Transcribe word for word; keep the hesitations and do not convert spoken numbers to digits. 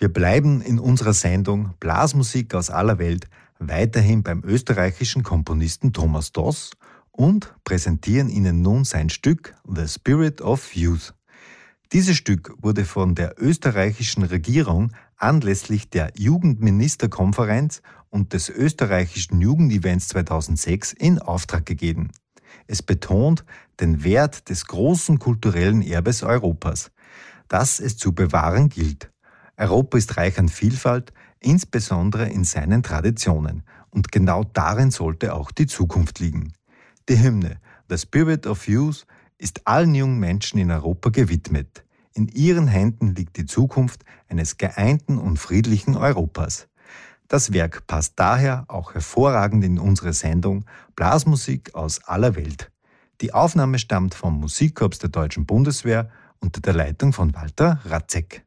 Wir bleiben in unserer Sendung Blasmusik aus aller Welt weiterhin beim österreichischen Komponisten Thomas Doss und präsentieren Ihnen nun sein Stück The Spirit of Youth. Dieses Stück wurde von der österreichischen Regierung anlässlich der Jugendministerkonferenz und des österreichischen Jugendevents zweitausendsechs in Auftrag gegeben. Es betont den Wert des großen kulturellen Erbes Europas, das es zu bewahren gilt. Europa ist reich an Vielfalt, insbesondere in seinen Traditionen, und genau darin sollte auch die Zukunft liegen. Die Hymne The Spirit of Youth ist allen jungen Menschen in Europa gewidmet. In ihren Händen liegt die Zukunft eines geeinten und friedlichen Europas. Das Werk passt daher auch hervorragend in unsere Sendung Blasmusik aus aller Welt. Die Aufnahme stammt vom Musikkorps der Deutschen Bundeswehr unter der Leitung von Walter Ratzek.